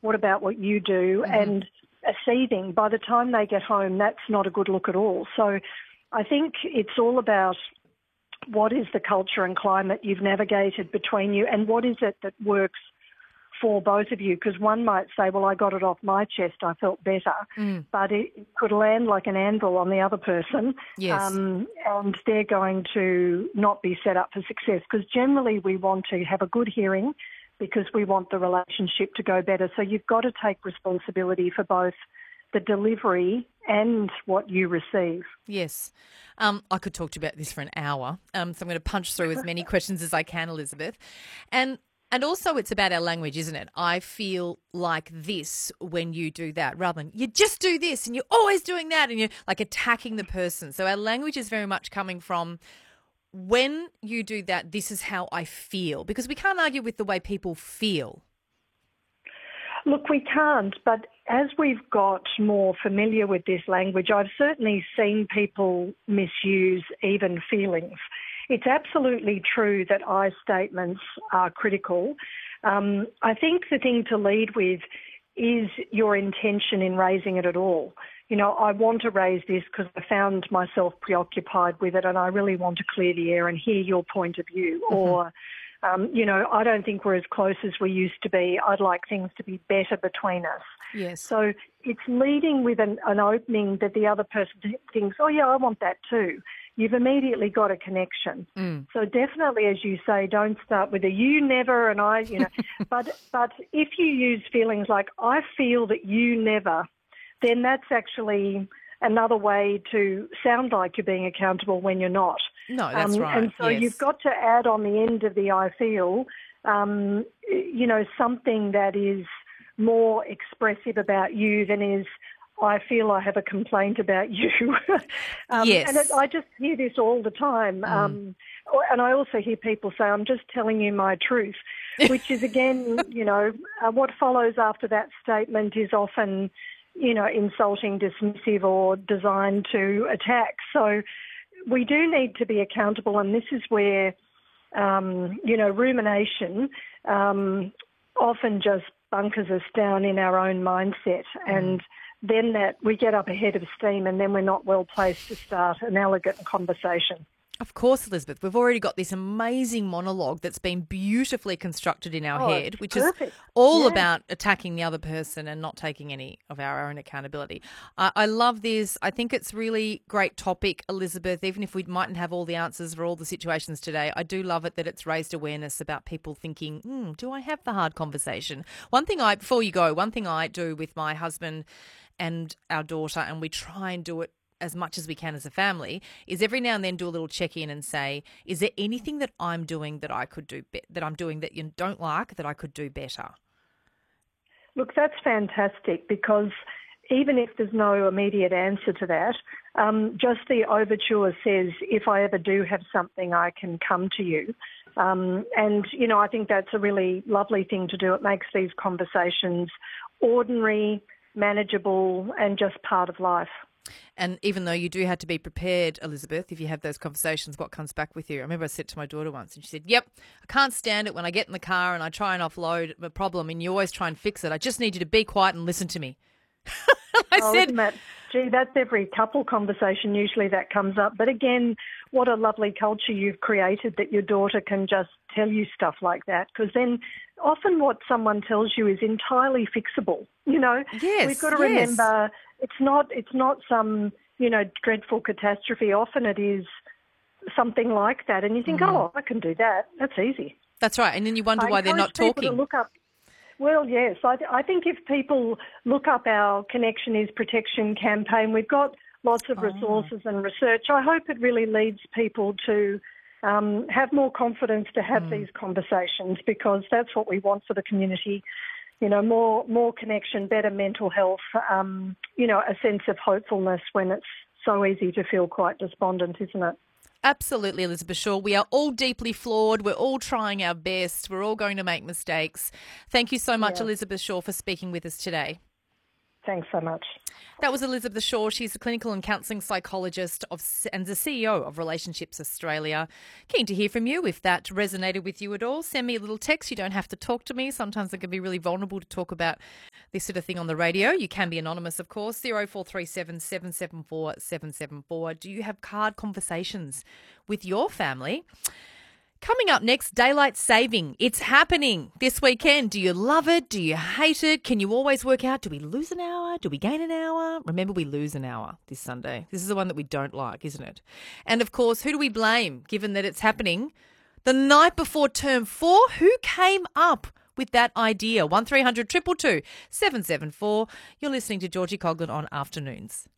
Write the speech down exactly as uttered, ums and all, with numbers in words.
What about what you do? Mm-hmm. And a seething. By the time they get home, that's not a good look at all. So I think it's all about what is the culture and climate you've navigated between you, and what is it that works for both of you, because one might say, well, I got it off my chest, I felt better, Mm. but it could land like an anvil on the other person, Yes. um, and they're going to not be set up for success, because generally we want to have a good hearing because we want the relationship to go better. So you've got to take responsibility for both the delivery and what you receive. Yes. Um, I could talk to you about this for an hour, um, so I'm going to punch through as many questions as I can, Elizabeth. And And also it's about our language, isn't it? I feel like this when you do that, rather than you just do this and you're always doing that and you're like attacking the person. So our language is very much coming from when you do that, this is how I feel, because we can't argue with the way people feel. Look, we can't, but as we've got more familiar with this language, I've certainly seen people misuse even feelings. It's absolutely true that I statements are critical. Um, I think the thing to lead with is your intention in raising it at all. You know, I want to raise this because I found myself preoccupied with it and I really want to clear the air and hear your point of view. Mm-hmm. Or, um, you know, I don't think we're as close as we used to be. I'd like things to be better between us. Yes. So it's leading with an, an opening that the other person thinks, oh, yeah, I want that too. You've immediately got a connection. Mm. So definitely, as you say, don't start with a you never and I, you know. but but if you use feelings like I feel that you never, then that's actually another way to sound like you're being accountable when you're not. No, that's um, right. And so yes. you've got to add on the end of the I feel, um, you know, something that is more expressive about you than is I feel I have a complaint about you. um, yes. And it, I just hear this all the time. Mm. Um, and I also hear people say, I'm just telling you my truth, which is, again, you know, uh, what follows after that statement is often, you know, insulting, dismissive or designed to attack. So we do need to be accountable, and this is where, um, you know, rumination um, often just bunkers us down in our own mindset, and mm. then that we get up ahead of steam and then we're not well placed to start an elegant conversation. Of course, Elizabeth, we've already got this amazing monologue that's been beautifully constructed in our oh, head, which perfect. is all yeah. about attacking the other person and not taking any of our own accountability. Uh, I love this. I think it's really great topic, Elizabeth, even if we mightn't have all the answers for all the situations today. I do love it that it's raised awareness about people thinking, hmm, do I have the hard conversation? One thing I, before you go, one thing I do with my husband and our daughter, and we try and do it as much as we can as a family, is every now and then do a little check-in and say, is there anything that I'm doing that I could do be- that I'm doing that you don't like that I could do better? Look, that's fantastic, because even if there's no immediate answer to that, um, just the overture says, if I ever do have something, I can come to you. Um, and, you know, I think that's a really lovely thing to do. It makes these conversations ordinary, manageable, and just part of life. And even though you do have to be prepared, Elizabeth, if you have those conversations, what comes back with you? I remember I said to my daughter once and she said, yep, I can't stand it when I get in the car and I try and offload a problem and you always try and fix it. I just need you to be quiet and listen to me. I oh, said, isn't that, gee, that's every couple conversation usually that comes up. But again, what a lovely culture you've created that your daughter can just tell you stuff like that, because then often what someone tells you is entirely fixable. You know, yes, we've got to yes. remember it's not it's not some, you know, dreadful catastrophe. Often it is something like that, and you think, mm. oh, I can do that. That's easy. That's right, and then you wonder I why they're not talking. To look up. Well, yes, I, th- I think if people look up our Connection is Protection campaign, we've got lots of resources oh. and research. I hope it really leads people to um, have more confidence to have mm. these conversations, because that's what we want for the community. You know, more more connection, better mental health, um, you know, a sense of hopefulness when it's so easy to feel quite despondent, isn't it? Absolutely, Elizabeth Shaw. We are all deeply flawed. We're all trying our best. We're all going to make mistakes. Thank you so much, yeah. Elizabeth Shaw, for speaking with us today. Thanks so much. That was Elizabeth Shaw. She's a clinical and counselling psychologist of, and the C E O of Relationships Australia. Keen to hear from you. If that resonated with you at all, send me a little text. You don't have to talk to me. Sometimes it can be really vulnerable to talk about this sort of thing on the radio. You can be anonymous, of course. zero four three seven, seven seven four, seven seven four. Do you have card conversations with your family? Coming up next, daylight saving. It's happening this weekend. Do you love it? Do you hate it? Can you always work out, do we lose an hour? Do we gain an hour? Remember, we lose an hour this Sunday. This is the one that we don't like, isn't it? And of course, who do we blame, given that it's happening the night before term four? Who came up with that idea? one three hundred, two two two, seven seven four. You're listening to Georgie Coughlan on Afternoons.